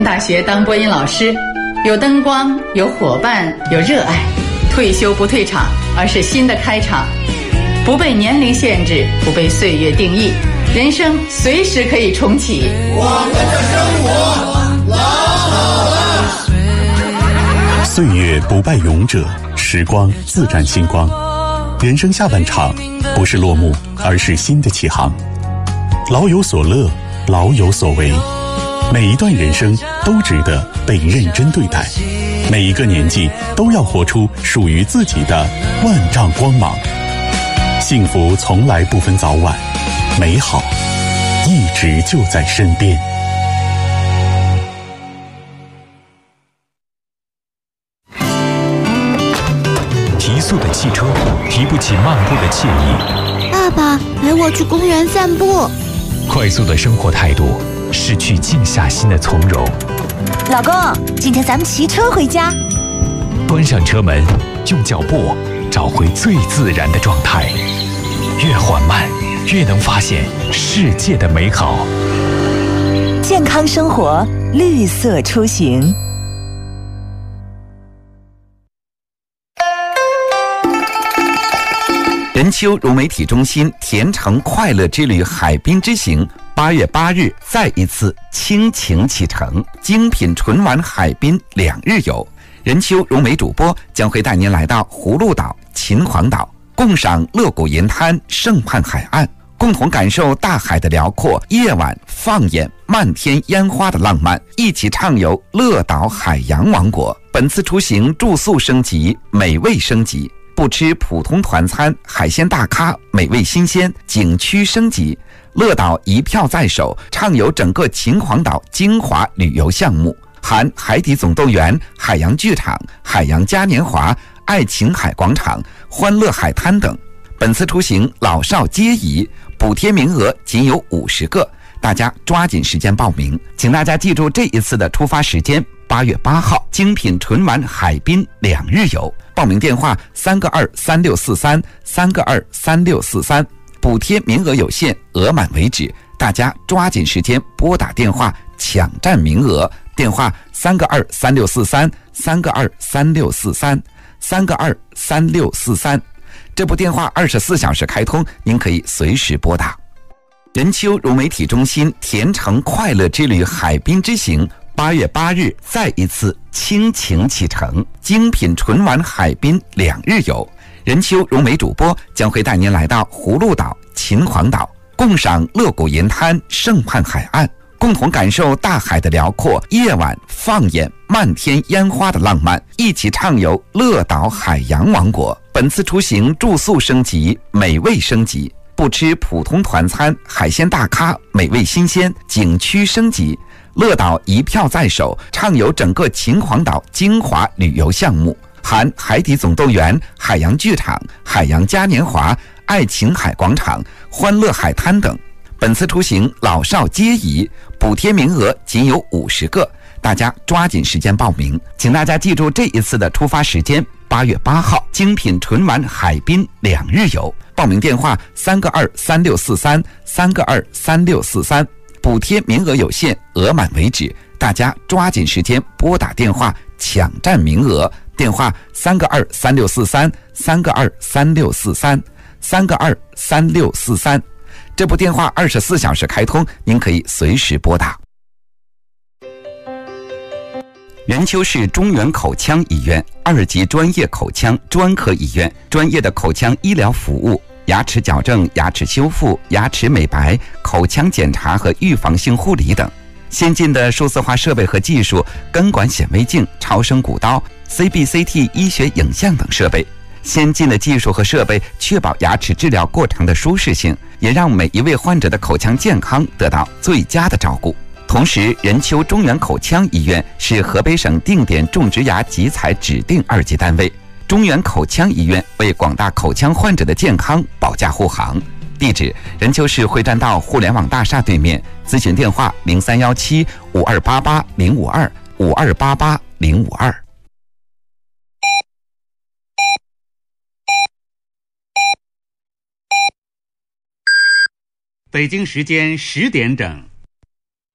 大学当播音老师，有灯光，有伙伴，有热爱。退休不退场，而是新的开场。不被年龄限制，不被岁月定义，人生随时可以重启。 我们的生活老好了。 岁月不败勇者，时光自展星光。人生下半场，不是落幕，而是新的起航。老有所乐，老有所为。每一段人生都值得被认真对待，每一个年纪都要活出属于自己的万丈光芒。幸福从来不分早晚，美好一直就在身边。 提速的汽车提不起漫步的惬意。 爸爸，陪我去公园散步。 快速的生活态度失去静下心的从容。 老公，今天咱们骑车回家。 关上车门，用脚步找回最自然的状态。越缓慢，越能发现世界的美好。 健康生活，绿色出行。 任丘融媒体中心甜橙快乐之旅海滨之行8月8日再一次倾情启程，精品纯玩海滨2日游。任丘融媒主播将会带您来到葫芦岛、秦皇岛，共赏乐谷银滩、圣畔海岸，共同感受大海的辽阔，夜晚放眼漫天烟花的浪漫，一起畅游乐岛海洋王国。本次出行住宿升级，美味升级，不吃普通团餐，海鲜大咖，美味新鲜，景区升级。乐岛一票在手，畅游整个秦皇岛精华旅游项目，含海底总动员、海洋剧场、海洋嘉年华、爱琴海广场、欢乐海滩等。本次出行老少皆宜，补贴名额仅有50个，大家抓紧时间报名。请大家记住这一次的出发时间，8月8号，精品纯玩海滨2日游。报名电话3个23643 3个23643，补贴名额有限，额满为止，大家抓紧时间拨打电话抢占名额。电话3个23643 3个23643 3个23643。这部电话24小时开通，您可以随时拨打。任丘融媒体中心甜橙快乐之旅海滨之行8月8日再一次倾情启程，精品纯玩海滨2日游。任丘融媒主播将会带您来到葫芦岛、秦皇岛，共赏乐谷银滩、圣畔海岸，共同感受大海的辽阔，夜晚放眼漫天烟花的浪漫，一起畅游乐岛海洋王国。本次出行住宿升级，美味升级，不吃普通团餐，海鲜大咖，美味新鲜，景区升级。乐岛一票在手，畅游整个秦皇岛精华旅游项目，含海底总动员、海洋剧场、海洋嘉年华、爱琴海广场、欢乐海滩等。本次出行老少皆宜，补贴名额仅有50个，大家抓紧时间报名。请大家记住这一次的出发时间，8月8号，精品纯玩海滨2日游。报名电话3个23643 3个23643，补贴名额有限，额满为止，大家抓紧时间拨打电话抢占名额。电话3个23643 3个23643 3个23643。这部电话24小时开通，您可以随时拨打。任丘市中原口腔医院2级专业口腔专科医院，专业的口腔医疗服务，牙齿矫正、牙齿修复、牙齿美白、口腔检查和预防性护理等。先进的数字化设备和技术，根管显微镜、超声骨刀、CBCT 医学影像等设备。先进的技术和设备确保牙齿治疗过程的舒适性，也让每一位患者的口腔健康得到最佳的照顾。同时，任丘中原口腔医院是河北省定点种植牙集采指定2级单位。中原口腔医院为广大口腔患者的健康保驾护航。地址：任丘市会栈道互联网大厦对面。咨询电话：0317 5288 052 5288 052。 北京时间10点整。